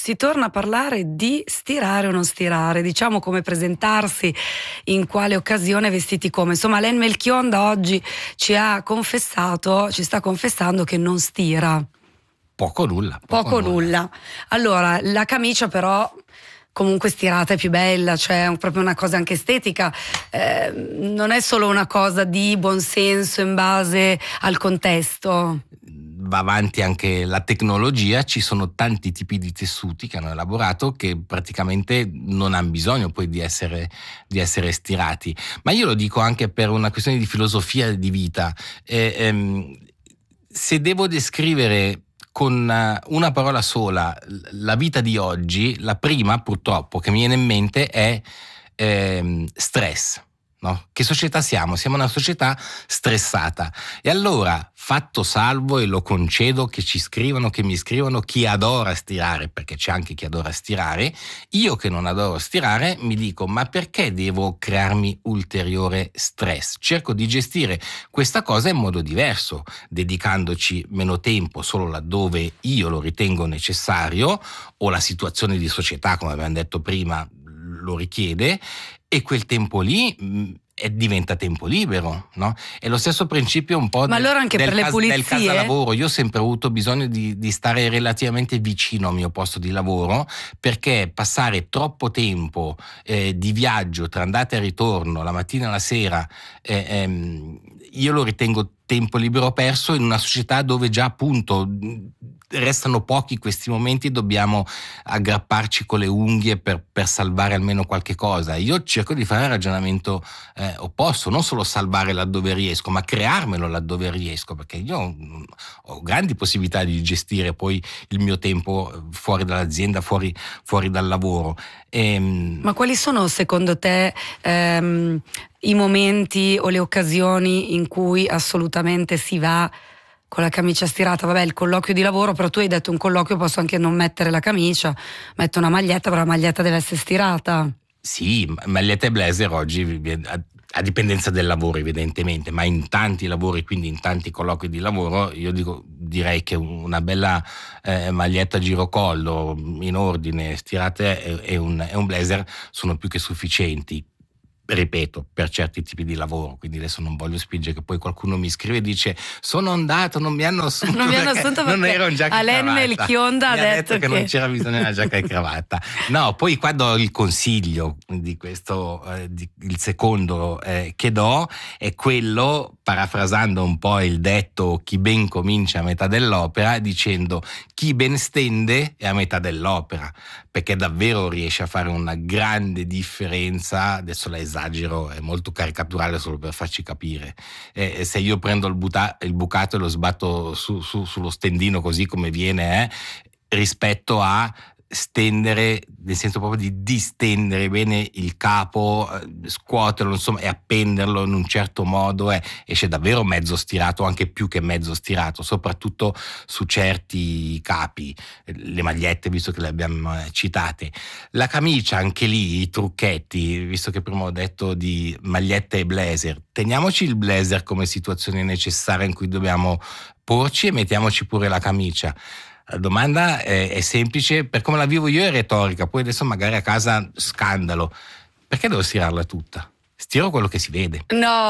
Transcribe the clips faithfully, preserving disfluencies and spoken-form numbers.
si torna a parlare di stirare o non stirare, diciamo come presentarsi, in quale occasione, vestiti come. Insomma, Alain Melchionda oggi ci ha confessato, ci sta confessando che non stira. Poco nulla. Poco, poco nulla. nulla. Allora, la camicia però comunque stirata è più bella, cioè è proprio una cosa anche estetica, eh, non è solo una cosa di buonsenso in base al contesto. Va avanti anche la tecnologia, ci sono tanti tipi di tessuti che hanno elaborato che praticamente non hanno bisogno poi di essere, di essere stirati. Ma io lo dico anche per una questione di filosofia di vita. Eh, ehm, se devo descrivere con una parola sola la vita di oggi, la prima purtroppo che mi viene in mente è ehm, stress. No? Che società siamo? Siamo una società stressata. E allora, fatto salvo, e lo concedo, che ci scrivono, che mi scrivono chi adora stirare, perché c'è anche chi adora stirare, io che non adoro stirare mi dico: ma perché devo crearmi ulteriore stress? Cerco di gestire questa cosa in modo diverso, dedicandoci meno tempo solo laddove io lo ritengo necessario o la situazione di società, come abbiamo detto prima, lo richiede, e quel tempo lì mh, è, diventa tempo libero, no? È lo stesso principio un po' Ma del, allora anche del, per le cas- pulizie? del casalavoro. Io ho sempre avuto bisogno di, di stare relativamente vicino al mio posto di lavoro, perché passare troppo tempo eh, di viaggio tra andata e ritorno, la mattina e la sera, eh, ehm, io lo ritengo tempo libero perso in una società dove già appunto restano pochi questi momenti e dobbiamo aggrapparci con le unghie per, per salvare almeno qualche cosa. Io cerco di fare il ragionamento eh, opposto, non solo salvare laddove riesco, ma crearmelo laddove riesco, perché io ho grandi possibilità di gestire poi il mio tempo fuori dall'azienda, fuori, fuori dal lavoro. E, ma quali sono secondo te ehm, i momenti o le occasioni in cui assolutamente si va con la camicia stirata? Vabbè, il colloquio di lavoro, però tu hai detto un colloquio posso anche non mettere la camicia, metto una maglietta, però la maglietta deve essere stirata. Sì, maglietta e blazer oggi, a, a dipendenza del lavoro evidentemente, ma in tanti lavori, quindi in tanti colloqui di lavoro, io dico, direi che una bella eh, maglietta a girocollo in ordine, stirate, e, e, un, e un blazer sono più che sufficienti. Ripeto, per certi tipi di lavoro, quindi adesso non voglio spingere che poi qualcuno mi scrive e dice: sono andato, non mi hanno assunto, non mi hanno assunto perché non ero in giacca Alain e cravatta. Melchionda ha mi detto, ha detto che, che non c'era bisogno di una giacca e cravatta. No, poi qua do il consiglio di questo, eh, di, il secondo eh, che do è quello, parafrasando un po' il detto chi ben comincia a metà dell'opera, dicendo chi ben stende è a metà dell'opera, perché davvero riesce a fare una grande differenza. Adesso la esagero, è molto caricaturale solo per farci capire. Eh, se io prendo il, buta- il bucato e lo sbatto su, su, sullo stendino così come viene, eh, rispetto a stendere, nel senso proprio di distendere bene il capo, eh, scuoterlo, insomma, e appenderlo in un certo modo, eh, esce davvero mezzo stirato, anche più che mezzo stirato, soprattutto su certi capi, le magliette, visto che le abbiamo citate. La camicia, anche lì, i trucchetti, visto che prima ho detto di maglietta e blazer, teniamoci il blazer come situazione necessaria in cui dobbiamo porci e mettiamoci pure la camicia. La domanda è, è semplice, per come la vivo io è retorica, poi adesso magari a casa scandalo: perché devo stirarla tutta? Stiro quello che si vede.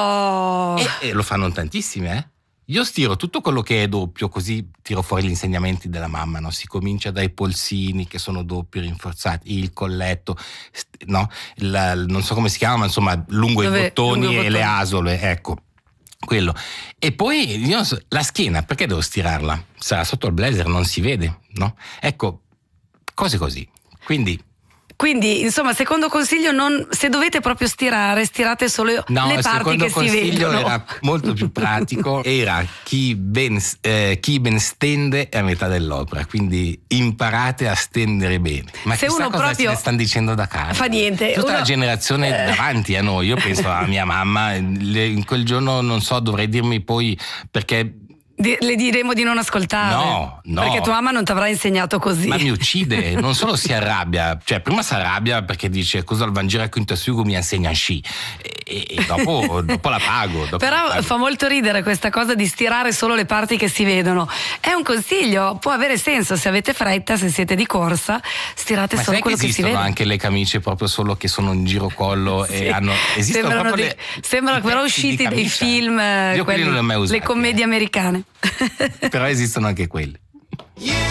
No! E, e lo fanno tantissimi, eh? Io stiro tutto quello che è doppio, così tiro fuori gli insegnamenti della mamma, no? Si comincia dai polsini che sono doppi, rinforzati, il colletto, no? Il, non so come si chiama, ma insomma lungo Dove, i bottoni lungo e bottoni. Le asole, ecco. Quello. E poi io, la schiena, perché devo stirarla? Sarà sotto il blazer, non si vede, no? Ecco, cose così. Quindi Quindi, insomma, secondo consiglio, non, se dovete proprio stirare, stirate solo no, le parti che si vedono. No, il secondo consiglio era molto più pratico, era chi ben, eh, chi ben stende è a metà dell'opera, quindi imparate a stendere bene. Ma se chissà uno cosa proprio ce ne stanno dicendo da casa. Fa niente. Tutta uno... la generazione eh. davanti a noi, io penso a mia mamma, in quel giorno non so, dovrei dirmi poi, perché Di- le diremo di non ascoltare. No, no. Perché tua mamma non ti avrà insegnato così. Ma mi uccide, non solo si arrabbia, cioè prima si arrabbia perché dice cosa il Vangelo a quinto sugo mi insegna sci e, e dopo, dopo la pago. Dopo Però la pago. fa molto ridere questa cosa di stirare solo le parti che si vedono. È un consiglio, può avere senso se avete fretta, se siete di corsa, stirate Ma solo sai quello che che si esistono vede. anche le camicie proprio solo che sono in girocollo Sì. e hanno esistono Sembrano proprio dei- le, sembrano i però pezzi di usciti dei camicia. film, eh, Io quelli quelli- non li ho mai usati, le commedie eh. americane. Però esistono anche quelli.